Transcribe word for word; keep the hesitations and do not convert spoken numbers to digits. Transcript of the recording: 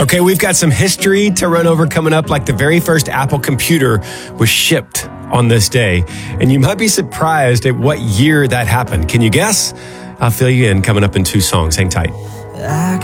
Okay, we've got some history to run over coming up, like the very first Apple computer was shipped on this day. And you might be surprised at what year that happened. Can you guess? I'll fill you in coming up in two songs. Hang tight. I